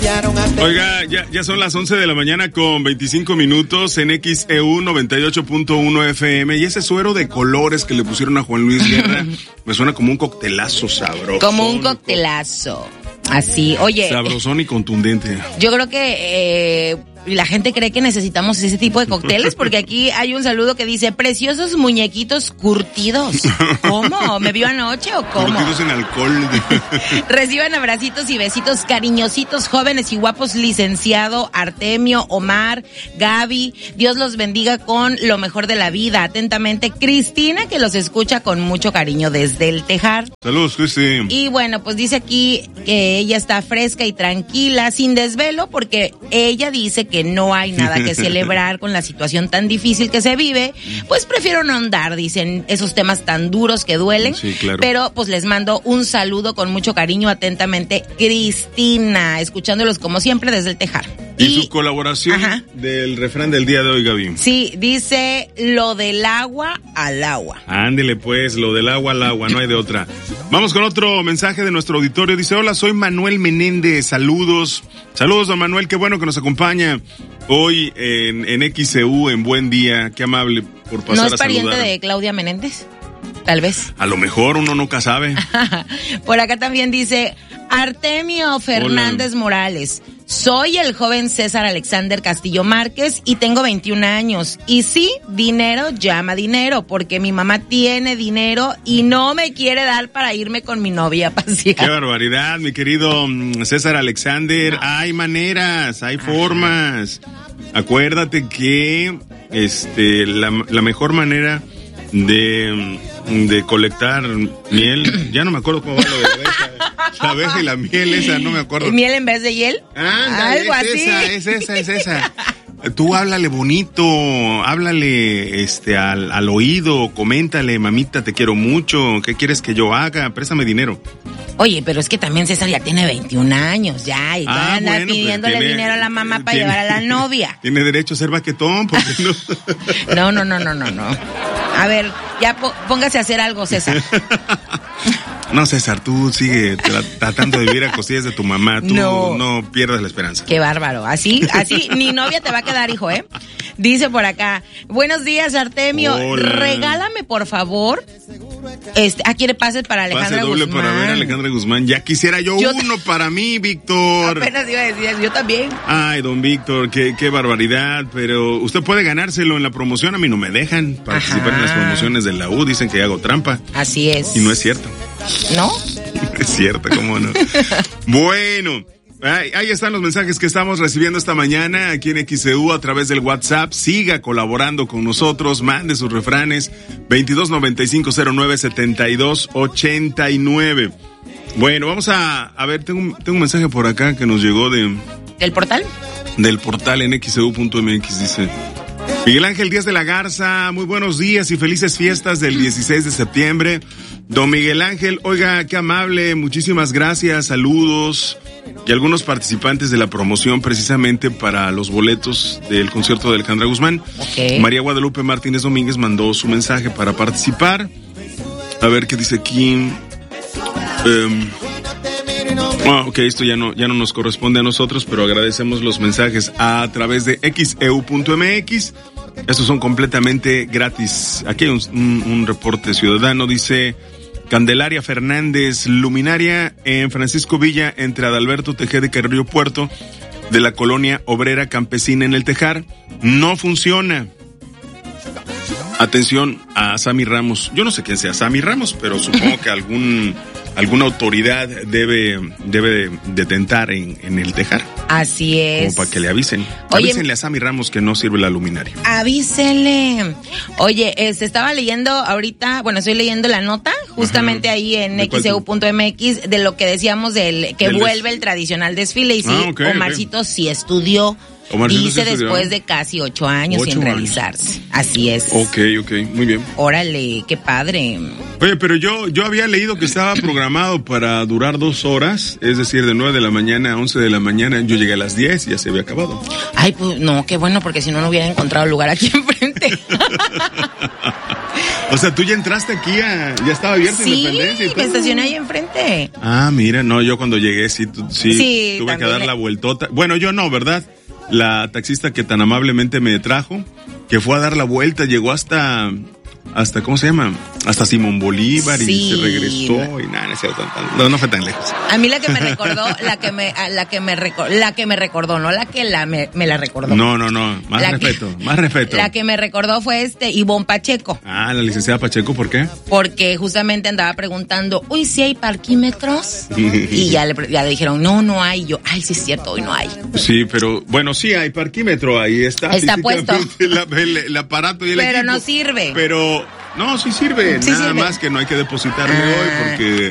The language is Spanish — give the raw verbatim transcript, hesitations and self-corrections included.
Oiga, ya, ya son las once de la mañana con veinticinco minutos en X E U noventa y ocho punto uno F M, y ese suero de colores que le pusieron a Juan Luis Guerra me suena como un coctelazo sabroso. Como un coctelazo. Así, oye. Sabrosón y contundente. Yo creo que eh, la gente cree que necesitamos ese tipo de cócteles, porque aquí hay un saludo que dice, preciosos muñequitos curtidos. ¿Cómo? ¿Me vio anoche o cómo? Curtidos en alcohol. Reciban abracitos y besitos cariñositos, jóvenes y guapos, licenciado Artemio, Omar, Gaby. Dios los bendiga con lo mejor de la vida. Atentamente, Cristina, que los escucha con mucho cariño desde el Tejar. Saludos, Cristi. Y bueno, pues dice aquí que ella está fresca y tranquila, sin desvelo, porque ella dice que no hay nada que celebrar con la situación tan difícil que se vive. Pues prefiero no andar, dicen, esos temas tan duros que duelen. Sí, claro. Pero pues les mando un saludo con mucho cariño, atentamente, Cristina, escuchándolos como siempre desde el Tejar. Y, y su colaboración, ajá, del refrán del día de hoy, Gaby. Sí, dice, lo del agua al agua. Ándele pues, lo del agua al agua, no hay de otra. Vamos con otro mensaje de nuestro auditorio. Dice, hola, soy Manuel Menéndez, saludos. Saludos, don Manuel, qué bueno que nos acompaña hoy en, en X E U, en Buen Día. Qué amable por pasar a saludar. ¿No es pariente de Claudia Menéndez? Tal vez. A lo mejor, uno nunca sabe. Por acá también dice, Artemio Fernández Hola. Morales. Soy el joven César Alexander Castillo Márquez y tengo veintiún años. Y sí, dinero llama dinero, porque mi mamá tiene dinero y no me quiere dar para irme con mi novia a pasear. Qué barbaridad, mi querido César Alexander. No. Hay maneras, hay Ajá. formas. Acuérdate que este la, la mejor manera de, de colectar miel, ya no me acuerdo cómo va lo de la abeja, la abeja y la miel esa, no me acuerdo. ¿Miel en vez de hiel? Ah, algo es así. Esa, es esa, es esa. Tú háblale bonito, háblale este al, al oído, coméntale, mamita, te quiero mucho, ¿qué quieres que yo haga? Préstame dinero. Oye, pero es que también César ya tiene veintiún años ya y ah, anda bueno, pidiéndole tiene, dinero a la mamá para llevar a la novia. Tiene derecho a ser baquetón, ¿por qué no? No, no, no, no, no, no. A ver, ya po- póngase a hacer algo, César. No, César, tú sigue tra- tratando de vivir a costillas de tu mamá. Tú no. no pierdas la esperanza. Qué bárbaro. Así, así, ni novia te va a quedar, hijo, ¿eh? Dice por acá, buenos días, Artemio. Hola. Regálame, por favor, este, ¿a quién le pases para Alejandra Pase doble Guzmán? para ver a Alejandra Guzmán. Ya quisiera yo, yo uno t- para mí, Víctor. Apenas iba a decir, yo también. Ay, don Víctor, qué, qué barbaridad. Pero usted puede ganárselo en la promoción. A mí no me dejan participar Ajá. en las promociones de la U. Dicen que hago trampa. Así es. Y no es cierto. ¿No? Es cierto, ¿cómo no? Bueno, ahí, ahí están los mensajes que estamos recibiendo esta mañana aquí en X E U a través del WhatsApp. Siga colaborando con nosotros, mande sus refranes veintidós noventa y cinco cero nueve setenta y dos ochenta y nueve. Bueno, vamos a, a ver, tengo un, tengo un mensaje por acá que nos llegó de... ¿Del portal? Del portal en X E U punto M X, dice... Miguel Ángel Díaz de la Garza, muy buenos días y felices fiestas del dieciséis de septiembre. Don Miguel Ángel, oiga, qué amable, muchísimas gracias, saludos. Y algunos participantes de la promoción precisamente para los boletos del concierto de Alejandra Guzmán. Okay. María Guadalupe Martínez Domínguez mandó su mensaje para participar. A ver qué dice aquí. Um, Ah, ok, esto ya no, ya no nos corresponde a nosotros, pero agradecemos los mensajes a través de X E U punto M X. Estos son completamente gratis. Aquí hay un, un, un reporte ciudadano, dice Candelaria Fernández, luminaria en Francisco Villa, entre Adalberto Tejeda y Carrillo Puerto, de la colonia obrera campesina en el Tejar. No funciona. Atención a Sammy Ramos. Yo no sé quién sea Sammy Ramos, pero supongo que algún... alguna autoridad debe debe detentar en, en el Tejar. Así es. Como para que le avisen. Oye, avísenle a Sammy Ramos que no sirve la luminaria. Avísenle. Oye, eh, se estaba leyendo ahorita, bueno, estoy leyendo la nota, justamente Ajá. ahí en X E U punto M X, de lo que decíamos del que del vuelve des... el tradicional desfile. Y sí, ah, okay, Omarcito okay. sí estudió. Omarcito dice sí después de casi ocho años ocho sin años. realizarse. Así es. Ok, ok, muy bien. Órale, qué padre. Oye, pero yo yo había leído que estaba programado para durar dos horas, es decir, de nueve de la mañana a once de la mañana. Yo llegué a las diez y ya se había acabado. Ay, pues no, qué bueno, porque si no, no hubiera encontrado lugar aquí enfrente. O sea, tú ya entraste aquí, a, ya estaba abierta sí, Independencia. Sí, me estacioné ahí enfrente. Ah, mira, no, yo cuando llegué sí, sí, sí tuve que dar le... la vueltota. Bueno, yo no, ¿verdad? La taxista que tan amablemente me trajo, que fue a dar la vuelta, llegó hasta... hasta, ¿cómo se llama? Hasta Simón Bolívar sí. y se regresó y nada, no, no, no fue tan lejos. A mí la que me recordó, la que me, la que me recordó, la que me recordó, no la que la me, me la recordó. No, no, no, más la respeto, que, más respeto. La que me recordó fue este Ivonne Pacheco. Ah, la licenciada Pacheco, ¿por qué? Porque justamente andaba preguntando, uy, ¿sí hay parquímetros? Y ya le, ya le dijeron, no, no hay. Yo, ay, sí es cierto, hoy no hay. Sí, pero, bueno, sí hay parquímetro, ahí está. Está puesto. La, el, el aparato y el Pero equipo. no sirve. Pero... No, sí sirve, sí nada sirve. más que no hay que depositarle ah. hoy porque